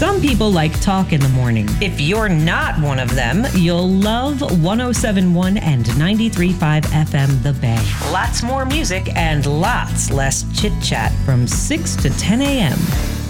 Some people like talk in the morning. If you're not one of them, you'll love 107.1 and 93.5 FM The Bay. Lots more music and lots less chit-chat from 6 to 10 a.m.